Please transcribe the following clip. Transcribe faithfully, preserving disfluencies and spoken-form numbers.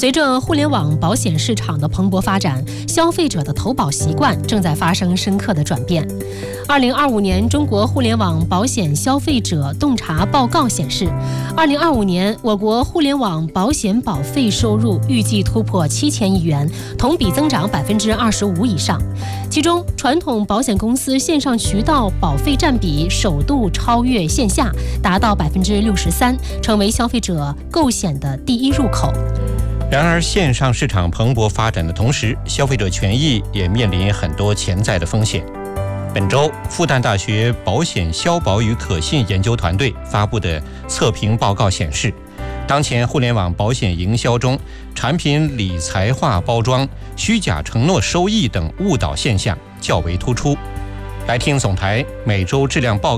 随着互联网保险市场的蓬勃发展，消费者的投保习惯正在发生深刻的转变。二零二五年中国互联网保险消费者洞察报告显示，二零二五年我国互联网保险保费收入预计突破七千亿元，同比增长百分之二十五以上。其中，传统保险公司线上渠道保费占比首度超越线下，达到百分之六十三，成为消费者购险的第一入口。 然而，线上市场蓬勃发展的同时，消费者权益也面临很多潜在的风险。本周，复旦大学保险消保与可信研究团队发布的测评报告显示，当前互联网保险营销中，产品理财化包装、虚假承诺收益等误导现象较为突出。来听总台每周质量报告